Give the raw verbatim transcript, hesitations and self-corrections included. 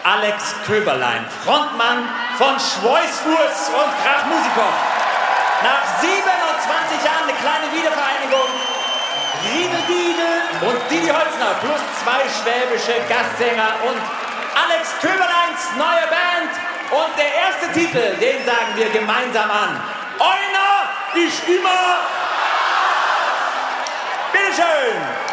Alex Köberlein, Frontmann von Schweißfuß und Krachmusikow. Nach siebenundzwanzig Jahren eine kleine Wiedervereinigung. Riedel Diedel und Didi Holzner plus zwei schwäbische Gastsänger und Alex Köberleins neue Band. Und der erste Titel, den sagen wir gemeinsam an. Einer ist immer. Bitteschön.